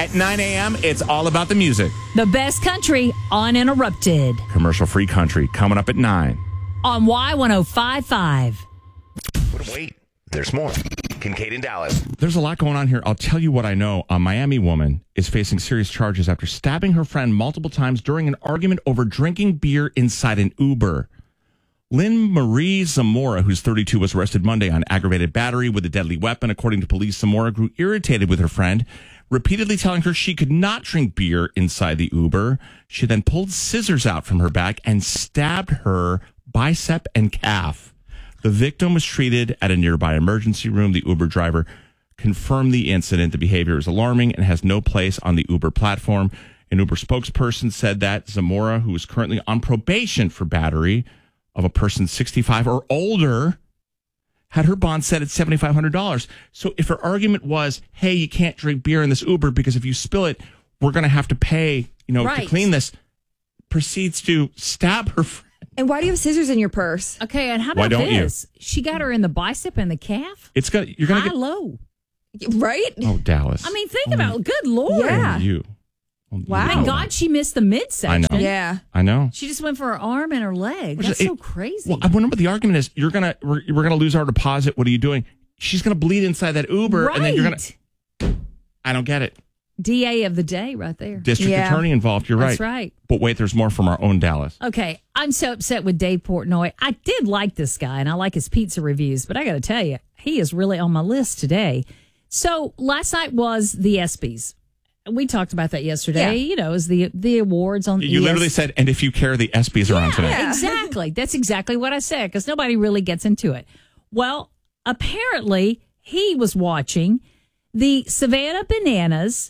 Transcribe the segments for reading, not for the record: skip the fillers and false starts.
At 9 a.m., it's all about the music. The best country uninterrupted. Commercial-free country coming up at 9. On Y1055. But wait, there's more. Kincaid in Dallas. There's a lot going on here. I'll tell you what I know. A Miami woman is facing serious charges after stabbing her friend multiple times during an argument over drinking beer inside an Uber. Lynn Marie Zamora, who's 32, was arrested Monday on aggravated battery with a deadly weapon. According to police, Zamora grew irritated with her friend, repeatedly telling her she could not drink beer inside the Uber. She then pulled scissors out from her back and stabbed her bicep and calf. The victim was treated at a nearby emergency room. The Uber driver confirmed the incident. The behavior is alarming and has no place on the Uber platform. An Uber spokesperson said that Zamora, who is currently on probation for battery of a person 65 or older, had her bond set at $7,500. So if her argument was, hey, you can't drink beer in this Uber because if you spill it, we're going to have to pay, to clean this, proceeds to stab her friend. And why do you have scissors in your purse? Okay, and how about this? She got her in the bicep and the calf? You're going to get low. Right? Oh, Dallas. I mean, think about it. Good Lord. Yeah. Wow. Thank God she missed the midsection. I know. Yeah. I know. She just went for her arm and her leg. That's so crazy. Well, I wonder what the argument is. We're gonna lose our deposit. What are you doing? She's gonna bleed inside that Uber, and then you're gonna. I don't get it. DA of the day, right there. District attorney involved. You're right. That's right. But wait, there's more from our own Dallas. Okay, I'm so upset with Dave Portnoy. I did like this guy, and I like his pizza reviews, but I got to tell you, he is really on my list today. So last night was the ESPYs. We talked about that yesterday. Yeah. It was the awards on. You literally said, and if you care, the ESPYs are on today. Yeah, exactly. That's exactly what I said because nobody really gets into it. Well, apparently he was watching the Savannah Bananas.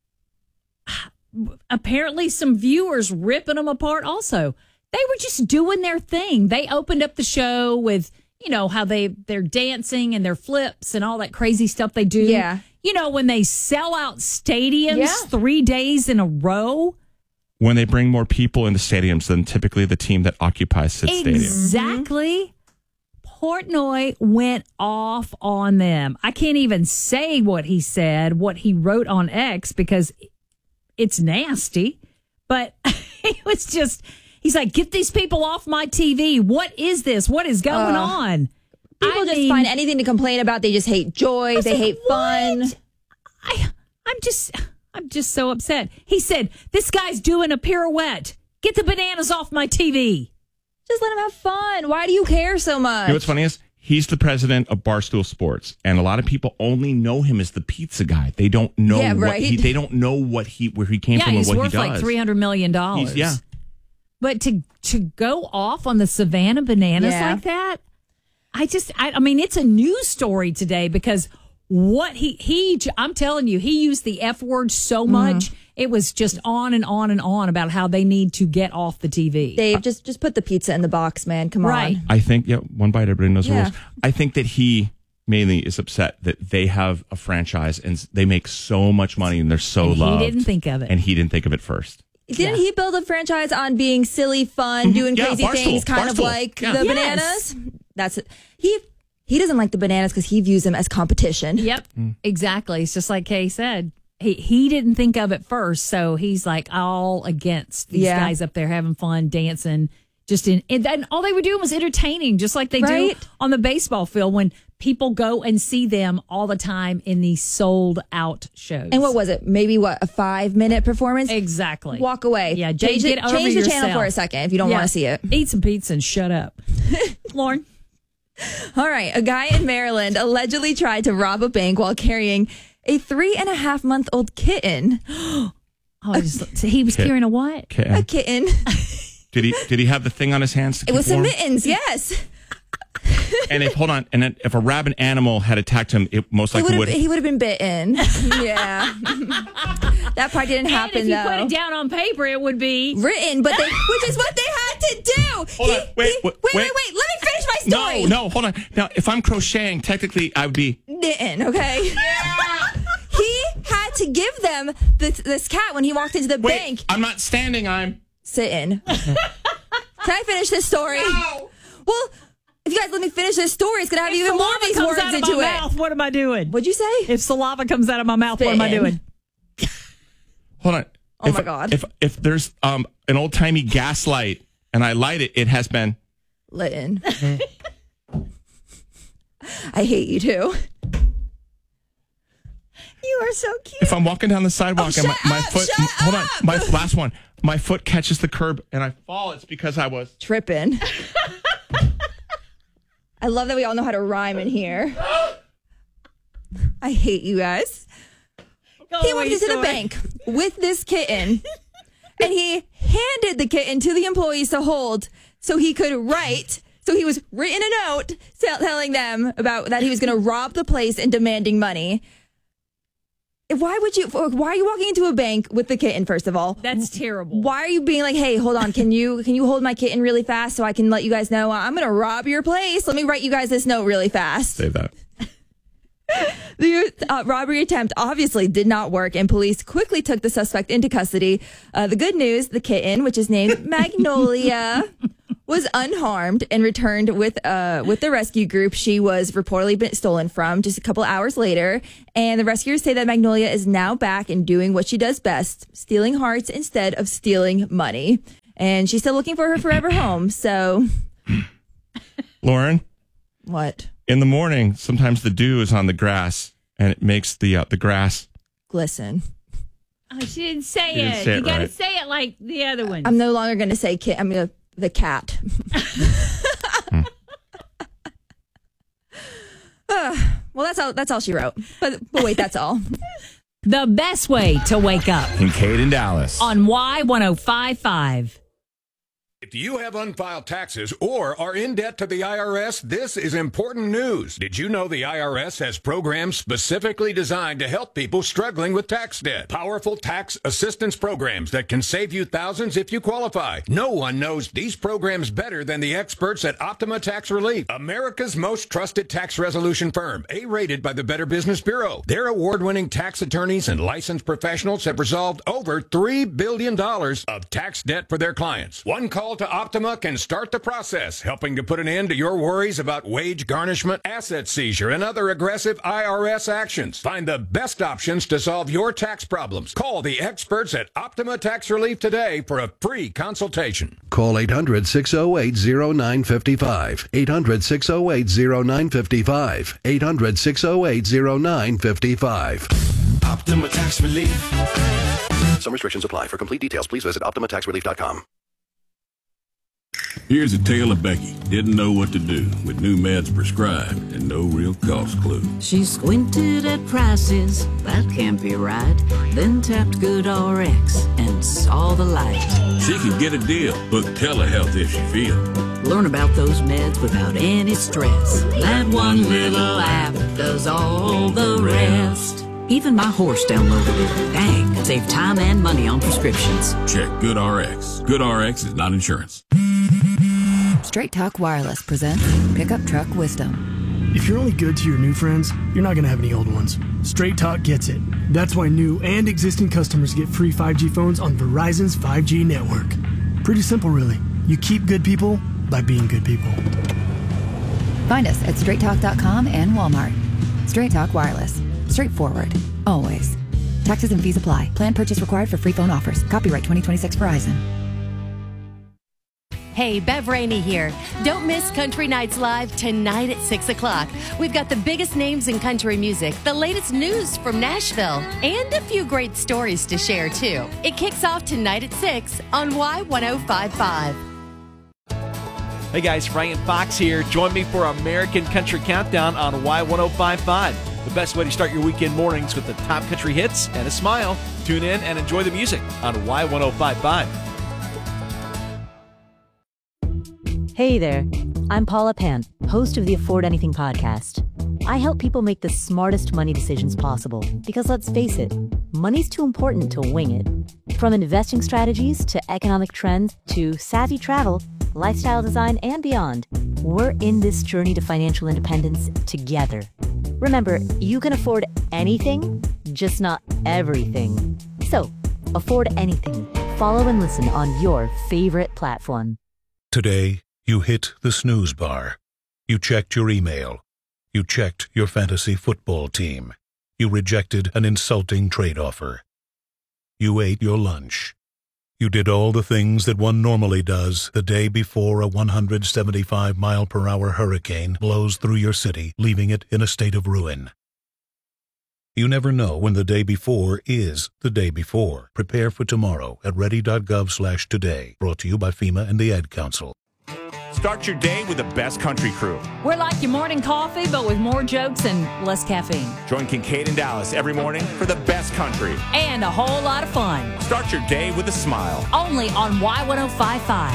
Apparently some viewers ripping them apart also. They were just doing their thing. They opened up the show with, how they're dancing and their flips and all that crazy stuff they do. Yeah. When they sell out stadiums 3 days in a row. When they bring more people into stadiums than typically the team that occupies said stadium. Exactly. Portnoy went off on them. I can't even say what he said, what he wrote on X, because it's nasty. But he was just, he's like, get these people off my TV. What is this? What is going on? People just find anything to complain about. They just hate joy. They hate fun. I'm just so upset. He said, this guy's doing a pirouette. Get the bananas off my TV. Just let him have fun. Why do you care so much? You know what's funny is he's the president of Barstool Sports, and a lot of people only know him as the pizza guy. They don't know they don't know where he came from and what he does. Yeah, he's worth like $300 million. But to go off on the Savannah Bananas like that, I mean, it's a news story today because what I'm telling you, he used the F word so much. It was just on and on and on about how they need to get off the TV. Dave, just put the pizza in the box, man. Come on. I think, one bite, everybody knows the rules. I think that he mainly is upset that they have a franchise and they make so much money and they're so loved. He didn't think of it. And he didn't think of it first. Didn't he build a franchise on being silly, fun, doing crazy things, kind of like the Bananas? That's it. He doesn't like the Bananas because he views them as competition. Yep, exactly. It's just like Kay said. He didn't think of it first, so he's like all against these guys up there having fun, dancing. And all they were doing was entertaining, just like they do on the baseball field when people go and see them all the time in these sold out shows. And what was it? Maybe a 5-minute performance? Exactly. Walk away. Yeah, change the channel for a second if you don't want to see it. Eat some pizza and shut up. Lauren. All right. A guy in Maryland allegedly tried to rob a bank while carrying a 3.5-month-old kitten. He was carrying a what? A kitten. Did he have the thing on his hands? To it was some warm? mittens, yes. And if a rabid animal had attacked him, it most likely would. He would have been bitten. Yeah, that part didn't happen. And if you put it down on paper, it would be written. But which is what they had to do. Hold on, wait. Let me finish my story. No, hold on. Now, if I'm crocheting, technically, I would be bitten. Okay. He had to give them this cat when he walked into the bank. I'm not standing. I'm sitting. Can I finish this story? No. Well, if you guys let me finish this story, it's going to have even more of these words into it. Mouth, what am I doing? What'd you say? If saliva comes out of my mouth, what am I doing? Hold on. Oh my God. If there's an old timey gas light and I light it, it has been lit in. I hate you too. You are so cute. If I'm walking down the sidewalk and my foot, hold on, my last one, my foot catches the curb and I fall, it's because I was tripping. I love that we all know how to rhyme in here. I hate you guys. He walked into the bank with this kitten and he handed the kitten to the employees to hold so he could write. So he was written a note telling them about that he was going to rob the place and demanding money. Why are you walking into a bank with the kitten, first of all? That's terrible. Why are you being like, hey, hold on, can you hold my kitten really fast so I can let you guys know I'm going to rob your place? Let me write you guys this note really fast. Save that. The robbery attempt obviously did not work, and police quickly took the suspect into custody. The good news, the kitten, which is named Magnolia, was unharmed and returned with the rescue group she was reportedly been stolen from just a couple hours later. And the rescuers say that Magnolia is now back and doing what she does best, stealing hearts instead of stealing money. And she's still looking for her forever home. So, Lauren, what? In the morning, sometimes the dew is on the grass and it makes the grass glisten. Oh, she didn't say it. You got to say it like the other ones. I'm no longer going to say kit. I'm going to the cat. Well, that's all she wrote. But wait, that's all. The best way to wake up. Kincaid and Dallas. On Y1055. If you have unfiled taxes or are in debt to the IRS, this is important news. Did you know the IRS has programs specifically designed to help people struggling with tax debt? Powerful tax assistance programs that can save you thousands if you qualify. No one knows these programs better than the experts at Optima Tax Relief, America's most trusted tax resolution firm, A-rated by the Better Business Bureau. Their award-winning tax attorneys and licensed professionals have resolved over $3 billion of tax debt for their clients. One call to Optima can start the process, helping to put an end to your worries about wage garnishment, asset seizure, and other aggressive IRS actions. Find the best options to solve your tax problems. Call the experts at Optima Tax Relief today for a free consultation. Call 800-608-0955. 800-608-0955. 800-608-0955. Optima Tax Relief. Some restrictions apply. For complete details, please visit OptimaTaxRelief.com. Here's a tale of Becky. Didn't know what to do with new meds prescribed and no real cost clue. She squinted at prices, that can't be right. Then tapped GoodRx and saw the light. She could get a deal, book telehealth if she feels. Learn about those meds without any stress. That one little app does all the rest. Even my horse downloaded it. Dang, save time and money on prescriptions. Check GoodRx. GoodRx is not insurance. Straight Talk Wireless presents Pickup Truck Wisdom. If you're only good to your new friends, you're not going to have any old ones. Straight Talk gets it. That's why new and existing customers get free 5G phones on Verizon's 5G network. Pretty simple, really. You keep good people by being good people. Find us at straighttalk.com and Walmart. Straight Talk Wireless. Straightforward. Always. Taxes and fees apply. Plan purchase required for free phone offers. Copyright 2026 Verizon. Hey, Bev Rainey here. Don't miss Country Nights Live tonight at 6 o'clock. We've got the biggest names in country music, the latest news from Nashville, and a few great stories to share, too. It kicks off tonight at 6 on Y1055. Hey guys, Ryan Fox here. Join me for American Country Countdown on Y1055. The best way to start your weekend mornings with the top country hits and a smile. Tune in and enjoy the music on Y1055. Hey there, I'm Paula Pant, host of the Afford Anything podcast. I help people make the smartest money decisions possible because let's face it, money's too important to wing it. From investing strategies to economic trends to savvy travel, lifestyle design, and beyond, we're in this journey to financial independence together. Remember, you can afford anything, just not everything. So, afford anything. Follow and listen on your favorite platform. Today, you hit the snooze bar. You checked your email. You checked your fantasy football team. You rejected an insulting trade offer. You ate your lunch. You did all the things that one normally does the day before a 175-mile-per-hour hurricane blows through your city, leaving it in a state of ruin. You never know when the day before is the day before. Prepare for tomorrow at ready.gov/today. Brought to you by FEMA and the Ad Council. Start your day with the best country crew. We're like your morning coffee, but with more jokes and less caffeine. Join Kincaid and Dallas every morning for the best country. And a whole lot of fun. Start your day with a smile. Only on Y1055.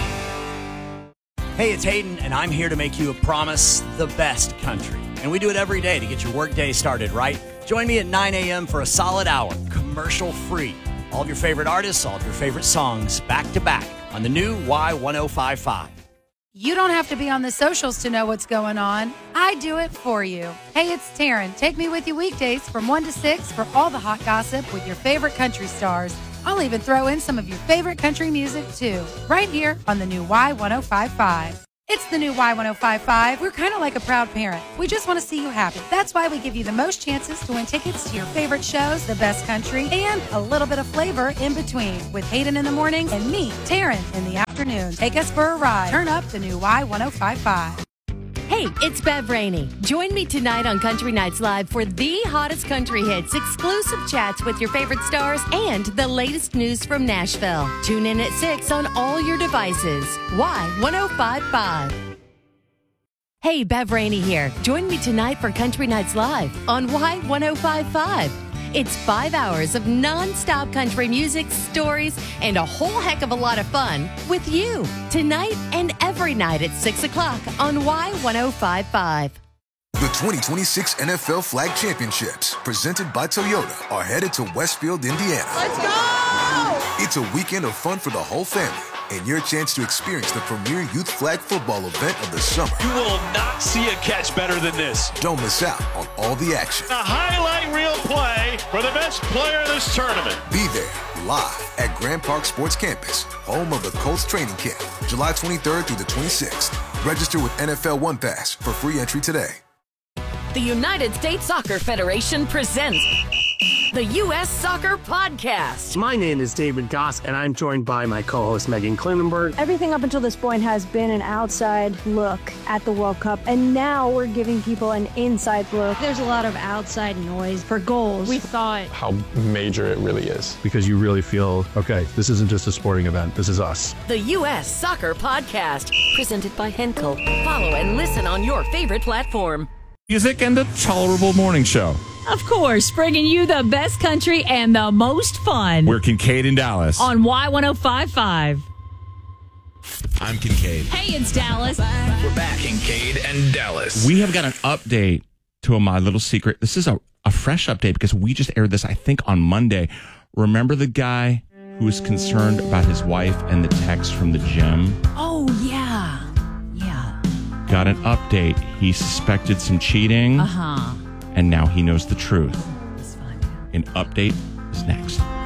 Hey, it's Hayden, and I'm here to make you a promise, the best country. And we do it every day to get your workday started, right? Join me at 9 a.m. for a solid hour, commercial-free. All of your favorite artists, all of your favorite songs, back-to-back on the new Y1055. You don't have to be on the socials to know what's going on. I do it for you. Hey, it's Taryn. Take me with you weekdays from 1 to 6 for all the hot gossip with your favorite country stars. I'll even throw in some of your favorite country music, too, right here on the new Y1055. It's the new Y1055. We're kind of like a proud parent. We just want to see you happy. That's why we give you the most chances to win tickets to your favorite shows, the best country, and a little bit of flavor in between. With Hayden in the mornings and me, Taryn, in the afternoons. Take us for a ride. Turn up the new Y1055. Hey, it's Bev Rainey. Join me tonight on Country Nights Live for the hottest country hits, exclusive chats with your favorite stars, and the latest news from Nashville. Tune in at 6 on all your devices. Y1055. Hey, Bev Rainey here. Join me tonight for Country Nights Live on Y1055. It's 5 hours of non-stop country music, stories, and a whole heck of a lot of fun with you tonight and every night at 6 o'clock on Y1055. The 2026 NFL Flag Championships, presented by Toyota, are headed to Westfield, Indiana. Let's go! It's a weekend of fun for the whole family and your chance to experience the premier youth flag football event of the summer. You will not see a catch better than this. Don't miss out on all the action. A highlight reel play for the best player of this tournament. Be there live at Grand Park Sports Campus, home of the Colts training camp, July 23rd through the 26th. Register with NFL One Pass for free entry today. The United States Soccer Federation presents the U.S. Soccer Podcast. My name is David Goss, and I'm joined by my co-host Megan Klinenberg. Everything up until this point has been an outside look at the World Cup, and now we're giving people an inside look. There's a lot of outside noise for goals. We thought how major it really is. Because you really feel, okay, this isn't just a sporting event, this is us. The U.S. Soccer Podcast, presented by Henkel. Follow and listen on your favorite platform. Music and a tolerable morning show. Of course, bringing you the best country and the most fun. We're Kincaid and Dallas. On Y1055. I'm Kincaid. Hey, it's Dallas. We're back, Kincaid and Dallas. We have got an update to My Little Secret. This is a fresh update because we just aired this, I think, on Monday. Remember the guy who was concerned about his wife and the text from the gym? Oh, yeah. Yeah. Got an update. He suspected some cheating. Uh-huh. And now he knows the truth. An update is next.